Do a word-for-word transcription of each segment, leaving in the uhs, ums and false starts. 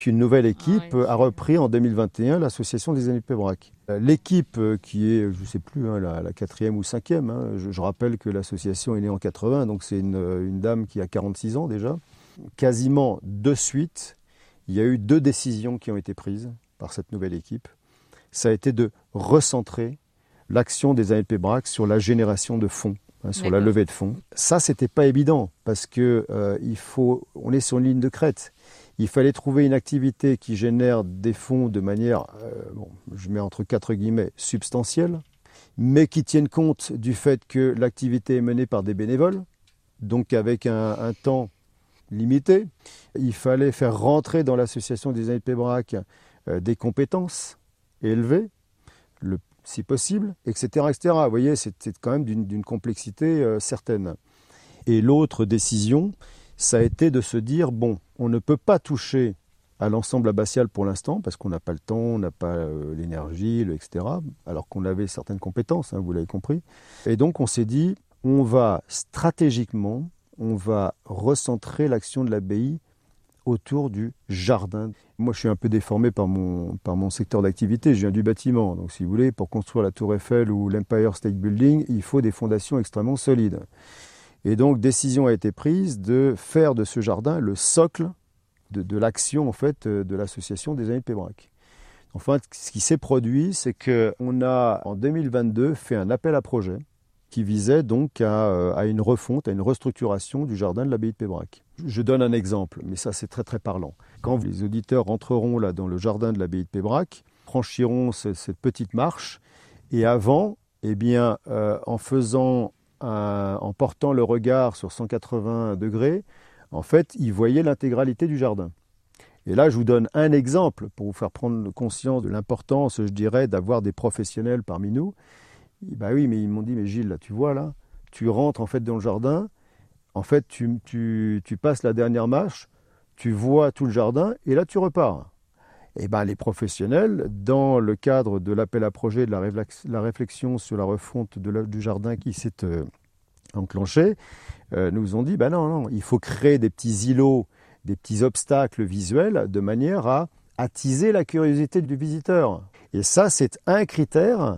Une nouvelle équipe Ah ouais, a repris en deux mille vingt et un l'association des Amis de Pébrac. L'équipe qui est, je ne sais plus, hein, la, la quatrième ou cinquième, hein, je, je rappelle que l'association est née en quatre-vingts, donc c'est une, une dame qui a quarante-six ans déjà. Quasiment de suite, il y a eu deux décisions qui ont été prises par cette nouvelle équipe. Ça a été de recentrer l'action des Amis de Pébrac sur la génération de fonds, hein, sur D'accord. la levée de fonds. Ça, c'était pas évident parce que euh, il faut, on est sur une ligne de crête. Il fallait trouver une activité qui génère des fonds de manière, euh, bon, je mets entre quatre guillemets, substantielle, mais qui tienne compte du fait que l'activité est menée par des bénévoles, donc avec un, un temps limité. Il fallait faire rentrer dans l'association des Amis de Pébrac euh, des compétences élevées, le, si possible, et cetera, et cetera. Vous voyez, c'est, c'est quand même d'une, d'une complexité euh, certaine. Et l'autre décision, ça a été de se dire, bon, on ne peut pas toucher à l'ensemble abbatial pour l'instant, parce qu'on n'a pas le temps, on n'a pas euh, l'énergie, le, et cetera, alors qu'on avait certaines compétences, hein, vous l'avez compris. Et donc on s'est dit, on va stratégiquement, on va recentrer l'action de l'abbaye autour du jardin. Moi, je suis un peu déformé par mon, par mon secteur d'activité, je viens du bâtiment. Donc si vous voulez, pour construire la Tour Eiffel ou l'Empire State Building, il faut des fondations extrêmement solides. Et donc, décision a été prise de faire de ce jardin le socle de, de l'action en fait, de l'association des Amis de Pébrac. Enfin, ce qui s'est produit, c'est qu'on a, en deux mille vingt-deux, fait un appel à projet qui visait donc à, à une refonte, à une restructuration du jardin de l'abbaye de Pébrac. Je donne un exemple, mais ça, c'est très, très parlant. Quand les auditeurs rentreront là dans le jardin de l'abbaye de Pébrac, franchiront ce, cette petite marche, et avant, eh bien, euh, en faisant... Euh, en portant le regard sur cent quatre-vingts degrés, en fait, ils voyaient l'intégralité du jardin. Et là, je vous donne un exemple pour vous faire prendre conscience de l'importance, je dirais, d'avoir des professionnels parmi nous. Et bah oui, mais ils m'ont dit, mais Gilles, là, tu vois, là, tu rentres en fait dans le jardin, en fait, tu, tu, tu passes la dernière marche, tu vois tout le jardin, et là, tu repars. Et ben, les professionnels, dans le cadre de l'appel à projet, de la, réflex- la réflexion sur la refonte de la, du jardin qui s'est euh, enclenchée, euh, nous ont dit, ben non, non, il faut créer des petits îlots, des petits obstacles visuels de manière à attiser la curiosité du visiteur. Et ça, c'est un critère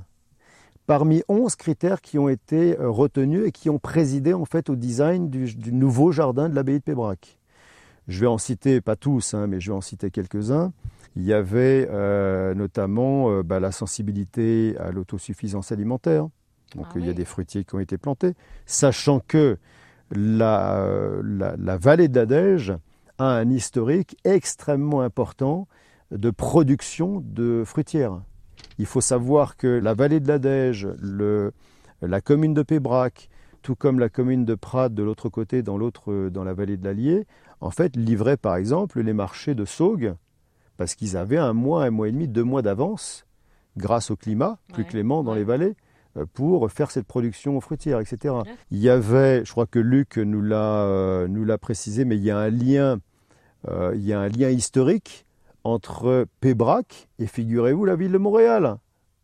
parmi onze critères qui ont été euh, retenus et qui ont présidé en fait au design du, du nouveau jardin de l'abbaye de Pébrac. Je vais en citer, pas tous, hein, mais je vais en citer quelques-uns. Il y avait euh, notamment euh, bah, la sensibilité à l'autosuffisance alimentaire. Donc ah, il y a oui. des fruitiers qui ont été plantés. Sachant que la, la, la vallée de l'Adège a un historique extrêmement important de production de fruitières. Il faut savoir que la vallée de l'Adège, le, la commune de Pébrac, tout comme la commune de Prades de l'autre côté, dans, l'autre, dans la vallée de l'Allier, en fait, livraient par exemple les marchés de Saugues, parce qu'ils avaient un mois, un mois et demi, deux mois d'avance, grâce au climat plus ouais, clément dans ouais. les vallées, pour faire cette production fruitière, et cetera. Ouais. Il y avait, je crois que Luc nous l'a, euh, nous l'a précisé, mais il y a un lien, euh, il y a un lien historique entre Pébrac et, figurez-vous, la ville de Montréal.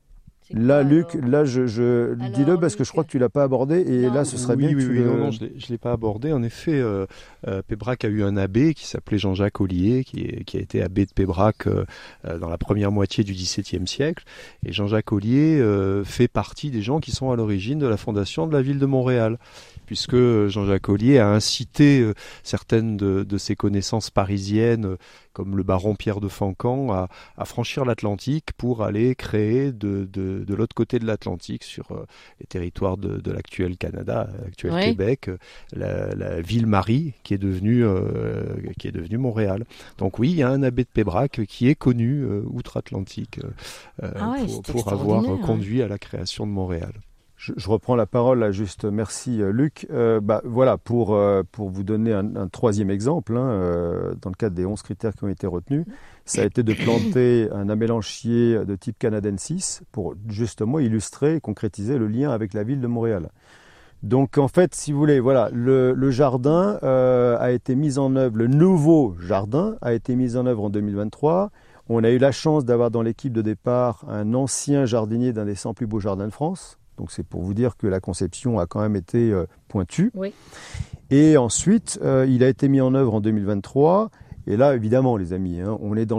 Là, quoi, Luc, alors là, je, je dis-le parce Luc, que je crois que tu ne l'as pas abordé et non. là, ce serait oui, bien oui, que tu oui, le... Non, non, je ne l'ai pas abordé. En effet, euh, euh, Pébrac a eu un abbé qui s'appelait Jean-Jacques Ollier, qui, est, qui a été abbé de Pébrac euh, dans la première moitié du dix-septième siècle. Et Jean-Jacques Ollier euh, fait partie des gens qui sont à l'origine de la fondation de la ville de Montréal, puisque Jean-Jacques Ollier a incité euh, certaines de, de ses connaissances parisiennes, euh, comme le baron Pierre de Fancan, à, à franchir l'Atlantique pour aller créer de, de, de l'autre côté de l'Atlantique, sur euh, les territoires de, de l'actuel Canada, l'actuel oui. Québec, la, la ville Marie qui est devenue euh, qui est devenue Montréal. Donc oui, il y a un abbé de Pébrac qui est connu euh, outre-Atlantique euh, ah ouais, pour, pour avoir hein. conduit à la création de Montréal. Je, je reprends la parole là, juste merci euh, Luc. Euh, bah, voilà, pour, euh, pour vous donner un, un troisième exemple, hein, euh, dans le cadre des onze critères qui ont été retenus, ça a été de planter un amélanchier de type canadensis pour justement illustrer et concrétiser le lien avec la ville de Montréal. Donc en fait, si vous voulez, voilà, le, le jardin euh, a été mis en œuvre, le nouveau jardin a été mis en œuvre en deux mille vingt-trois. On a eu la chance d'avoir dans l'équipe de départ un ancien jardinier d'un des cent plus beaux jardins de France. Donc c'est pour vous dire que la conception a quand même été euh, pointue. Oui. Et ensuite, euh, il a été mis en œuvre en deux mille vingt-trois. Et là, évidemment, les amis, hein, on est dans